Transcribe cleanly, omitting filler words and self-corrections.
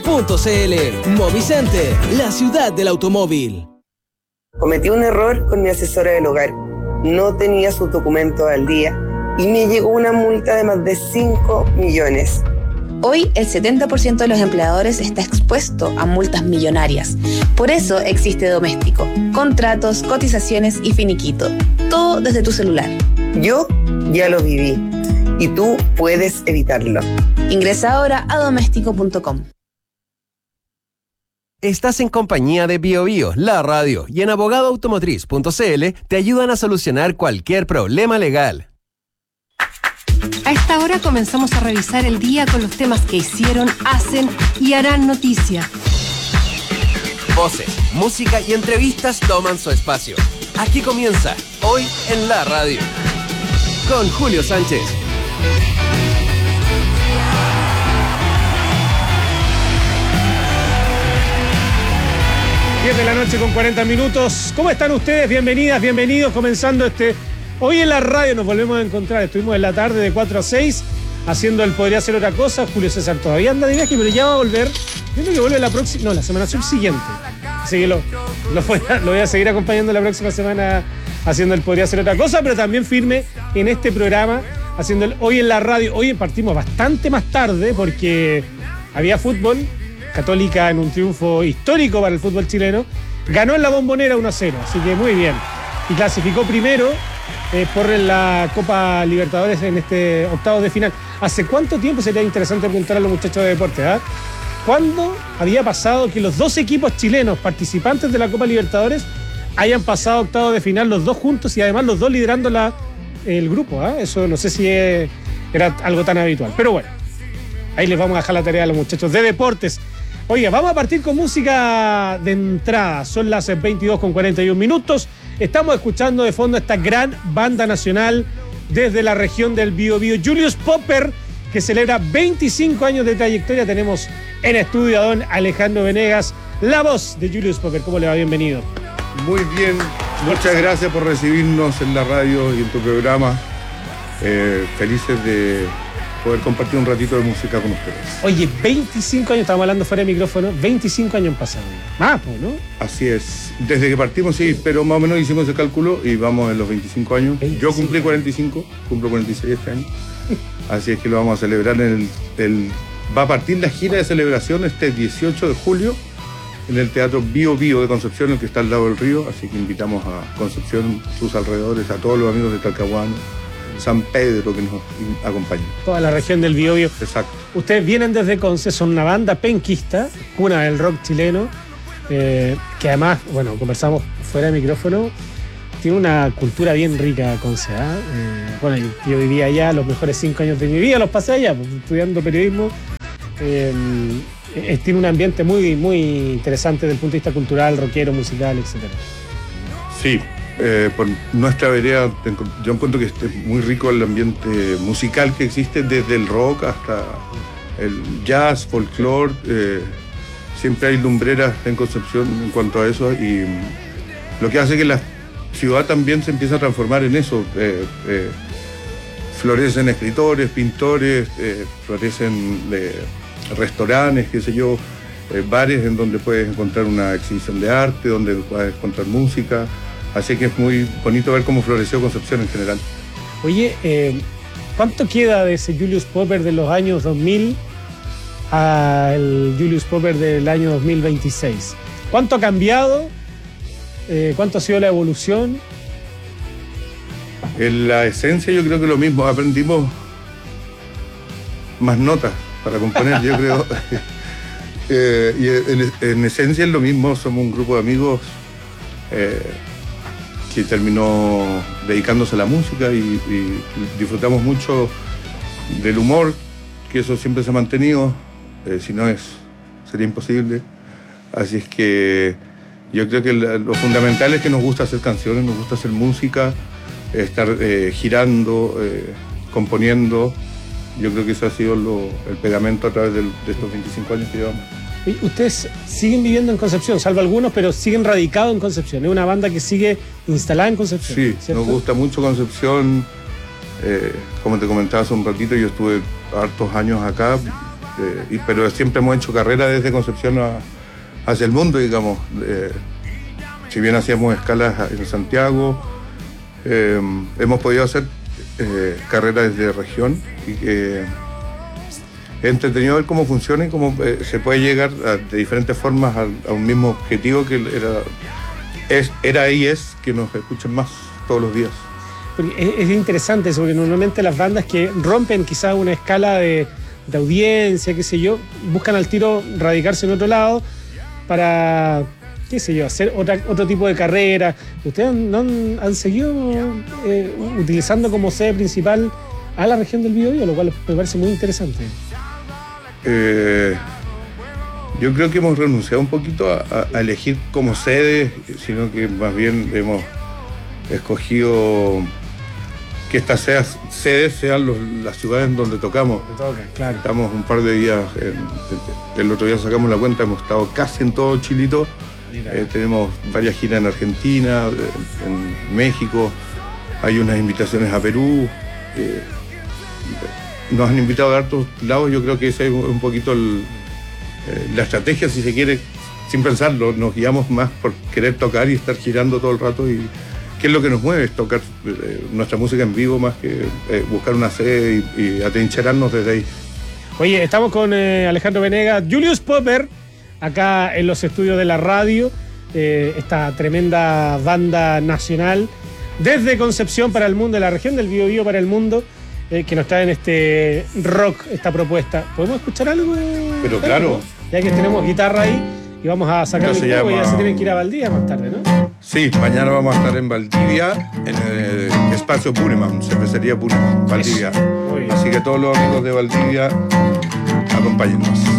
Movicenter, la ciudad del automóvil. Cometí un error con mi asesora del hogar. No tenía sus documentos al día y me llegó una multa de más de 5 millones. Hoy el 70% de los empleadores está expuesto a multas millonarias. Por eso existe Doméstico. Contratos, cotizaciones y finiquito. Todo desde tu celular. Yo ya lo viví y tú puedes evitarlo. Ingresa ahora a doméstico.com. Estás en compañía de BioBio, la radio, y en abogadoautomotriz.cl te ayudan a solucionar cualquier problema legal. A esta hora comenzamos a revisar el día con los temas que hicieron, hacen y harán noticia. Voces, música y entrevistas toman su espacio. Aquí comienza, Hoy en la Radio, con Julio Sánchez. De la noche con 40 minutos. ¿Cómo están ustedes? Bienvenidas, bienvenidos. Comenzando Hoy en la Radio nos volvemos a encontrar. Estuvimos en la tarde de 4 a 6 haciendo el Podría Ser Otra Cosa. Julio César todavía anda de viaje, pero ya va a volver. Siento que vuelve la semana subsiguiente. Así que lo voy a seguir acompañando la próxima semana haciendo el Podría Ser Otra Cosa, pero también firme en este programa haciendo el Hoy en la Radio. Hoy partimos bastante más tarde porque había fútbol. Católica, en un triunfo histórico para el fútbol chileno, ganó en la Bombonera 1-0, así que muy bien. Y clasificó primero por la Copa Libertadores en este octavos de final. ¿Hace cuánto tiempo sería interesante preguntar a los muchachos de deporte? ¿Cuándo había pasado que los dos equipos chilenos participantes de la Copa Libertadores hayan pasado octavos de final los dos juntos y además los dos liderando el grupo? Eso no sé si era algo tan habitual, pero bueno, ahí les vamos a dejar la tarea a los muchachos de deportes. Oiga, vamos a partir con música de entrada. Son las 22:41. Estamos escuchando de fondo esta gran banda nacional desde la región del Biobío. Julius Popper, que celebra 25 años de trayectoria. Tenemos en estudio a don Alejandro Venegas, la voz de Julius Popper. ¿Cómo le va? Bienvenido. Muy bien. Muchas gracias por recibirnos en la radio y en tu programa. Felices de poder compartir un ratito de música con ustedes. Oye, 25 años, estábamos hablando fuera de micrófono, 25 años pasados. ¿No? Así es. Desde que partimos, sí, pero más o menos hicimos el cálculo y vamos en los 25 años. 25. Yo cumplí 45, cumplo 46 este año. Así es que lo vamos a celebrar va a partir la gira de celebración este 18 de julio en el Teatro BioBio de Concepción, el que está al lado del río. Así que invitamos a Concepción, sus alrededores, a todos los amigos de Talcahuano, San Pedro, que nos acompaña. Toda la región del Biobío. Exacto. Ustedes vienen desde Conce, son una banda penquista, cuna del rock chileno, que además, bueno, conversamos fuera de micrófono, tiene una cultura bien rica Conce. Bueno, yo vivía allá, los mejores 5 años de mi vida los pasé allá, estudiando periodismo. Tiene un ambiente muy, muy interesante desde el punto de vista cultural, rockero, musical, etc. Sí. Por nuestra vereda, yo encuentro que es muy rico el ambiente musical que existe, desde el rock hasta el jazz, folclore. Siempre hay lumbreras en Concepción en cuanto a eso, y lo que hace que la ciudad también se empiece a transformar en eso. Florecen escritores, pintores, florecen restaurantes, qué sé yo, bares en donde puedes encontrar una exhibición de arte, donde puedes encontrar música. Así que es muy bonito ver cómo floreció Concepción en general. Oye, ¿cuánto queda de ese Julius Popper de los años 2000 al Julius Popper del año 2026? ¿Cuánto ha cambiado? ¿Cuánto ha sido la evolución? En la esencia yo creo que lo mismo. Aprendimos más notas para componer, yo creo. Y en esencia es lo mismo. Somos un grupo de amigos que terminó dedicándose a la música y disfrutamos mucho del humor, que eso siempre se ha mantenido, si no sería imposible. Así es que yo creo que lo fundamental es que nos gusta hacer canciones, nos gusta hacer música, estar girando, componiendo. Yo creo que eso ha sido el pegamento a través de estos 25 años que llevamos. Ustedes siguen viviendo en Concepción, salvo algunos, pero siguen radicados en Concepción. Es una banda que sigue instalada en Concepción. Sí, ¿cierto? Nos gusta mucho Concepción. Como te comentaba hace un ratito, yo estuve hartos años acá. pero siempre hemos hecho carrera desde Concepción hacia el mundo, digamos. Si bien hacíamos escalas en Santiago, hemos podido hacer carrera desde región, y es entretenido ver cómo funciona y cómo se puede llegar de diferentes formas a un mismo objetivo que era y es que nos escuchen más todos los días. Es interesante eso, porque normalmente las bandas que rompen quizás una escala de audiencia, qué sé yo, buscan al tiro radicarse en otro lado para, qué sé yo, hacer otro tipo de carrera. ¿Ustedes no han seguido utilizando como sede principal a la región del Biobío, lo cual me parece muy interesante? Yo creo que hemos renunciado un poquito a elegir como sede, sino que más bien hemos escogido que estas sedes sean las ciudades en donde tocamos. Claro. Estamos un par de días, el otro día sacamos la cuenta, hemos estado casi en todo Chilito. Tenemos varias giras en Argentina, en México, hay unas invitaciones a Perú. Nos han invitado a hartos lados. Yo creo que esa es un poquito la estrategia, si se quiere, sin pensarlo. Nos guiamos más por querer tocar y estar girando todo el rato, y qué es lo que nos mueve, es tocar nuestra música en vivo más que buscar una sede y atrincherarnos desde ahí. Oye, estamos con Alejandro Venegas, Julius Popper, acá en los estudios de la radio, esta tremenda banda nacional desde Concepción para el mundo, de la región del Biobío para el mundo, que nos traen este rock, esta propuesta. ¿Podemos escuchar algo? Pero claro. Ya que tenemos guitarra ahí y vamos a sacar el juego, ya se tienen que ir a Valdivia más tarde, ¿no? Sí, mañana vamos a estar en Valdivia, en el espacio Puneman, cervecería Puneman, Valdivia. Así que todos los amigos de Valdivia, acompáñennos.